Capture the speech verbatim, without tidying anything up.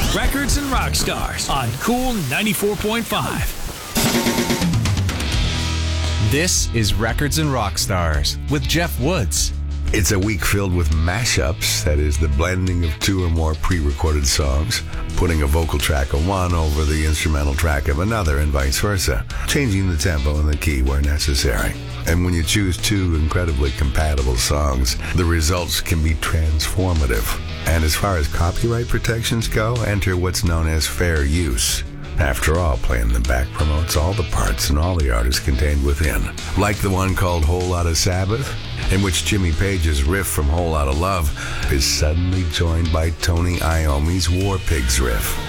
Records and Rock Stars on Cool ninety-four point five. This is Records and Rock Stars with Jeff Woods. It's a week filled with mashups, that is the blending of two or more pre-recorded songs, putting a vocal track of one over the instrumental track of another and vice versa, changing the tempo and the key where necessary. And when you choose two incredibly compatible songs, the results can be transformative. And as far as copyright protections go, enter what's known as fair use. After all, playing them back promotes all the parts and all the artists contained within. Like the one called Whole Lotta Sabbath, in which Jimmy Page's riff from Whole Lotta Love is suddenly joined by Tony Iommi's War Pigs riff.